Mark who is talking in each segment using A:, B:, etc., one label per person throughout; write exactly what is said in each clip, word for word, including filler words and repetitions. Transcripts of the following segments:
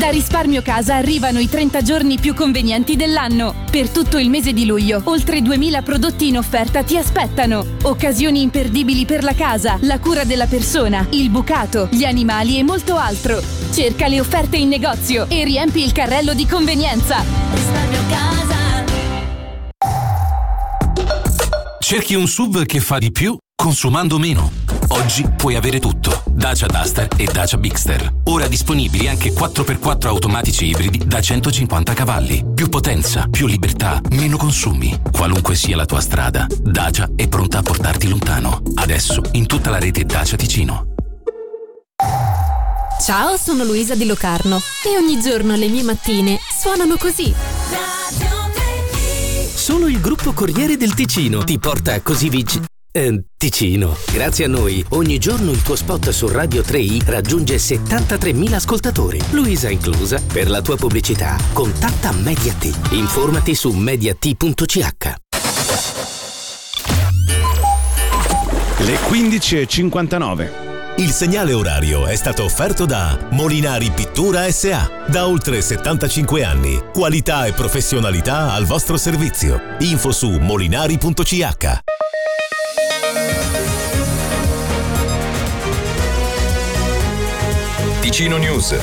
A: Da Risparmio Casa arrivano i trenta giorni più convenienti dell'anno. Per tutto il mese di luglio, oltre duemila prodotti in offerta ti aspettano. Occasioni imperdibili per la casa, la cura della persona, il bucato, gli animali e molto altro. Cerca le offerte in negozio e riempi il carrello di convenienza. Risparmio Casa.
B: Cerchi un S U V che fa di più consumando meno? Oggi puoi avere tutto. Dacia Duster e Dacia Bigster. Ora disponibili anche quattro per quattro automatici ibridi da centocinquanta cavalli. Più potenza, più libertà, meno consumi. Qualunque sia la tua strada, Dacia è pronta a portarti lontano. Adesso in tutta la rete Dacia Ticino.
C: Ciao, sono Luisa di Locarno e ogni giorno le mie mattine suonano così.
D: Solo il gruppo Corriere del Ticino ti porta così vicino. Eh, Ticino. Grazie a noi, ogni giorno il tuo spot su Radio tre i raggiunge settantatremila ascoltatori, Luisa inclusa. Per la tua pubblicità, contatta Mediat. Informati su mediat punto c h.
E: Le quindici e cinquantanove.
F: Il segnale orario è stato offerto da Molinari Pittura S A Da oltre settantacinque anni. Qualità e professionalità al vostro servizio. Info su molinari punto c h.
G: Ticino News.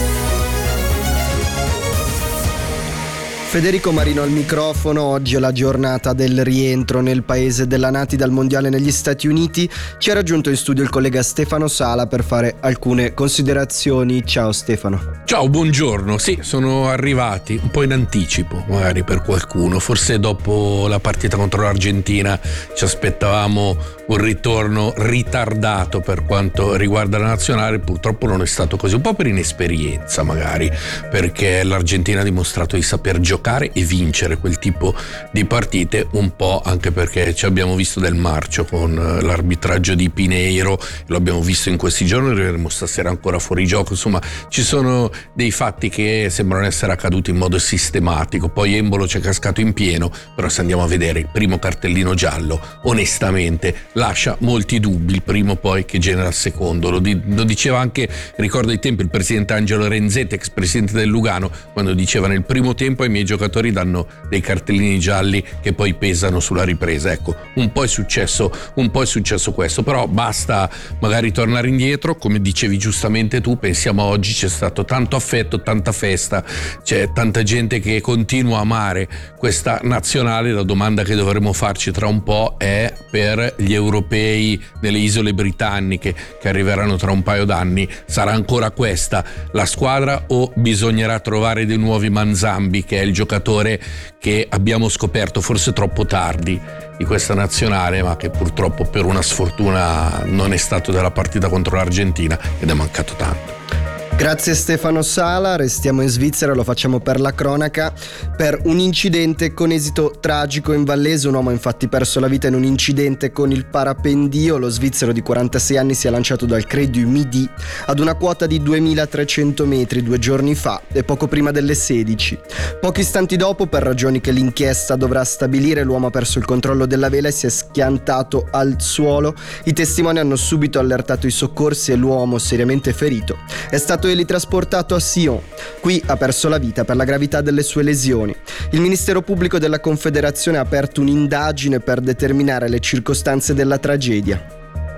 H: Federico Marino al microfono. Oggi è la giornata del rientro nel paese della nati dal mondiale negli Stati Uniti. Ci ha raggiunto in studio il collega Stefano Sala per fare alcune considerazioni. Ciao Stefano.
I: Ciao, buongiorno. Sì, sono arrivati un po' in anticipo, magari per qualcuno. Forse dopo la partita contro l'Argentina ci aspettavamo un ritorno ritardato per quanto riguarda la nazionale. Purtroppo non è stato così, un po' per inesperienza magari, perché l'Argentina ha dimostrato di saper giocare e vincere quel tipo di partite, un po' anche perché ci abbiamo visto del marcio con l'arbitraggio di Pineiro, lo abbiamo visto in questi giorni, arriveremo stasera ancora fuori gioco. Insomma, ci sono dei fatti che sembrano essere accaduti in modo sistematico. Poi Embolo ci è cascato in pieno, però se andiamo a vedere il primo cartellino giallo, onestamente lascia molti dubbi, il primo poi che genera il secondo. Lo, di, lo diceva anche, ricordo ai tempi, il presidente Angelo Renzetti, ex presidente del Lugano, quando diceva: nel primo tempo ai miei giocatori danno dei cartellini gialli che poi pesano sulla ripresa. Ecco, un po' è successo, un po' è successo questo, però basta magari tornare indietro, come dicevi giustamente tu. Pensiamo a oggi, c'è stato tanto affetto, tanta festa, c'è tanta gente che continua a amare questa nazionale. La domanda che dovremo farci tra un po' è per gli europei nelle isole britanniche che arriveranno tra un paio d'anni: sarà ancora questa la squadra o bisognerà trovare dei nuovi Manzambi, che è il giocatore che abbiamo scoperto forse troppo tardi di questa nazionale, ma che purtroppo per una sfortuna non è stato della partita contro l'Argentina ed è mancato tanto.
H: Grazie Stefano Sala, restiamo in Svizzera, lo facciamo per la cronaca, per un incidente con esito tragico in Vallese. Un uomo ha infatti perso la vita in un incidente con il parapendio. Lo svizzero di quarantasei anni si è lanciato dal Creux du Midi ad una quota di duemilatrecento metri due giorni fa e poco prima delle sedici. Pochi istanti dopo, per ragioni che l'inchiesta dovrà stabilire, l'uomo ha perso il controllo della vela e si è schiantato al suolo. I testimoni hanno subito allertato i soccorsi e l'uomo, seriamente ferito, è stato elitrasportato a Sion. Qui ha perso la vita per la gravità delle sue lesioni. Il Ministero Pubblico della Confederazione ha aperto un'indagine per determinare le circostanze della tragedia.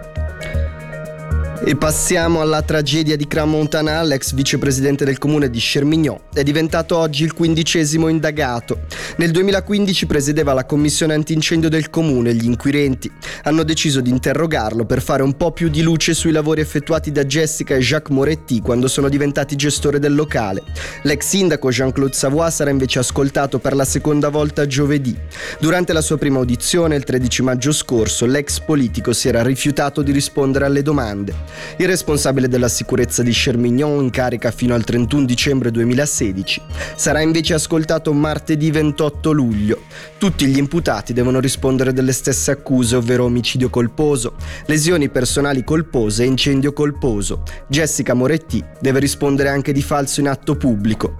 H: E passiamo alla tragedia di Crans-Montana. L'ex vicepresidente del comune di Chermignon è diventato oggi il quindicesimo indagato. Nel duemilaquindici presiedeva la commissione antincendio del comune. Gli inquirenti hanno deciso di interrogarlo per fare un po' più di luce sui lavori effettuati da Jessica e Jacques Moretti quando sono diventati gestore del locale. L'ex sindaco Jean-Claude Savoie sarà invece ascoltato per la seconda volta giovedì. Durante la sua prima audizione, il tredici maggio scorso, l'ex politico si era rifiutato di rispondere alle domande. Il responsabile della sicurezza di Chermignon, in carica fino al trentuno dicembre duemilasedici, sarà invece ascoltato martedì ventotto luglio. Tutti gli imputati devono rispondere delle stesse accuse, ovvero omicidio colposo, lesioni personali colpose e incendio colposo. Jessica Moretti deve rispondere anche di falso in atto pubblico.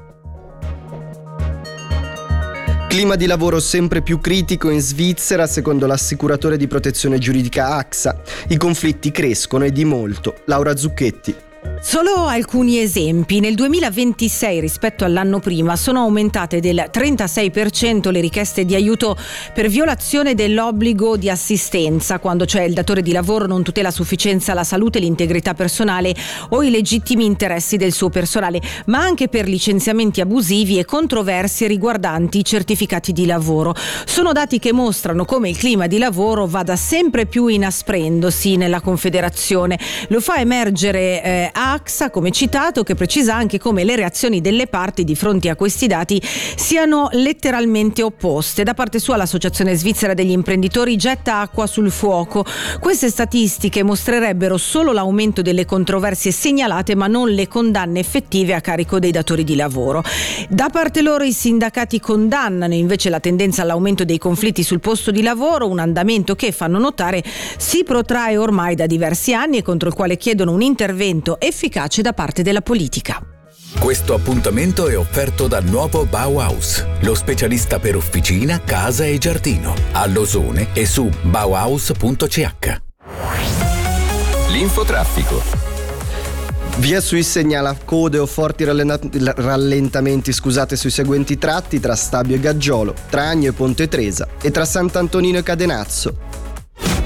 H: Clima di lavoro sempre più critico in Svizzera, secondo l'assicuratore di protezione giuridica A X A. I conflitti crescono e di molto. Laura Zucchetti.
G: Solo alcuni esempi. Nel duemilaventisei rispetto all'anno prima sono aumentate del trentasei per cento le richieste di aiuto per violazione dell'obbligo di assistenza, quando cioè il datore di lavoro non tutela a sufficienza la salute, l'integrità personale o i legittimi interessi del suo personale, ma anche per licenziamenti abusivi e controversie riguardanti i certificati di lavoro. Sono dati che mostrano come il clima di lavoro vada sempre più inasprendosi nella Confederazione. Lo fa emergere eh, A X A, come citato, che precisa anche come le reazioni delle parti di fronte a questi dati siano letteralmente opposte. Da parte sua l'Associazione Svizzera degli Imprenditori getta acqua sul fuoco. Queste statistiche mostrerebbero solo l'aumento delle controversie segnalate, ma non le condanne effettive a carico dei datori di lavoro. Da parte loro i sindacati condannano invece la tendenza all'aumento dei conflitti sul posto di lavoro, un andamento che, fanno notare, si protrae ormai da diversi anni e contro il quale chiedono un intervento efficace da parte della politica.
J: Questo appuntamento è offerto da Nuovo Bauhaus, lo specialista per officina, casa e giardino, a Losone e su bauhaus punto c h.
K: L'infotraffico.
H: Via Suis segnala code o forti rallentamenti scusate, sui seguenti tratti: tra Stabio e Gaggiolo, tra Agno e Ponte Tresa e tra Sant'Antonino e Cadenazzo.